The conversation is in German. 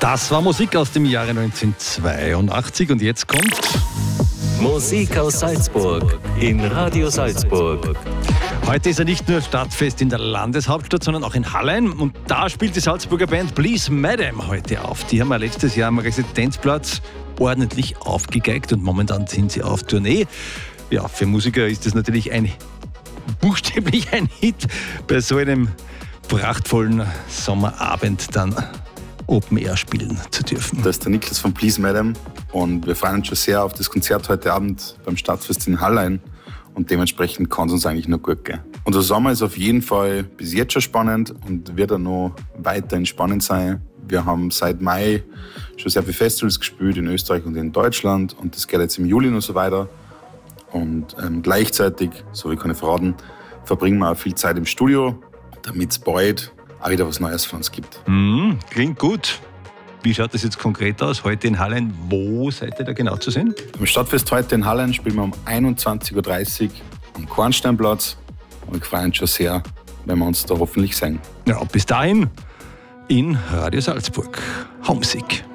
Das war Musik aus dem Jahre 1982 und jetzt kommt Musik aus Salzburg in Radio Salzburg. Heute ist ja nicht nur Stadtfest in der Landeshauptstadt, sondern auch in Hallein. Und da spielt die Salzburger Band Please Madam heute auf. Die haben wir letztes Jahr am Residenzplatz ordentlich aufgegeigt und momentan sind sie auf Tournee. Ja, für Musiker ist das natürlich buchstäblich ein Hit, bei so einem prachtvollen Sommerabend dann Open Air spielen zu dürfen. Das ist der Niklas von Please Madam und wir freuen uns schon sehr auf das Konzert heute Abend beim Stadtfest in Hallein und dementsprechend kann es uns eigentlich nur gut gehen. Unser Sommer ist auf jeden Fall bis jetzt schon spannend und wird auch noch weiterhin spannend sein. Wir haben seit Mai schon sehr viele Festivals gespielt in Österreich und in Deutschland und das geht jetzt im Juli noch so weiter. Und gleichzeitig, so wie kann ich verraten, verbringen wir auch viel Zeit im Studio, damit es bald auch wieder was Neues für uns gibt. Klingt gut. Wie schaut das jetzt konkret aus? Heute in Hallein, wo seid ihr da genau zu sehen? Am Stadtfest heute in Hallein spielen wir um 21.30 Uhr am Kornsteinplatz und wir freuen uns schon sehr, wenn wir uns da hoffentlich sehen. Ja, bis dahin in Radio Salzburg. Hauptmusik.